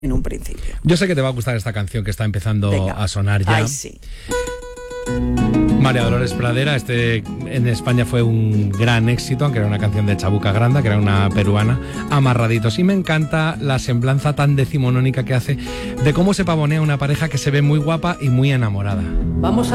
en un principio. Yo sé que te va a gustar esta canción que está empezando a sonar ya. Ay, sí. María Dolores Pradera, en España fue un gran éxito, aunque era una canción de Chabuca Granda, que era una peruana, Amarraditos. Y me encanta la semblanza tan decimonónica que hace de cómo se pavonea una pareja que se ve muy guapa y muy enamorada. Vamos